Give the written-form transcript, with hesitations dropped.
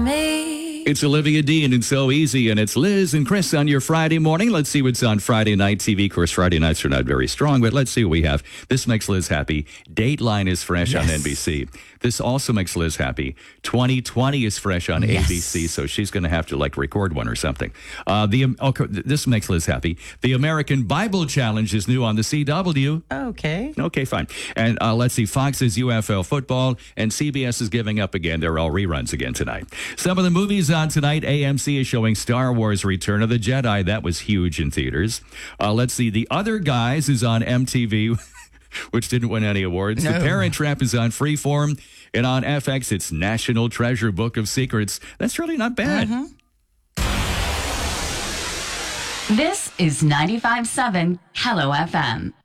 me. It's Olivia Dean and So Easy, and it's Liz and Chris on your Friday morning. Let's see what's on Friday night TV. Of course, Friday nights are not very strong, but let's see what we have. This makes Liz happy. Dateline is fresh on NBC. This also makes Liz happy. 2020 is fresh on ABC, so she's going to have to record one or something. This makes Liz happy. The American Bible Challenge is new on the CW. Okay, fine. And let's see, Fox's UFL football, and CBS is giving up again. They're all reruns again tonight. Some of the movies on tonight, AMC is showing Star Wars Return of the Jedi. That was huge in theaters. Let's see, The Other Guys is on MTV, which didn't win any awards. No. The Parent Trap is on Freeform. And on FX, it's National Treasure Book of Secrets. That's really not bad. This is 95.7 Hello FM.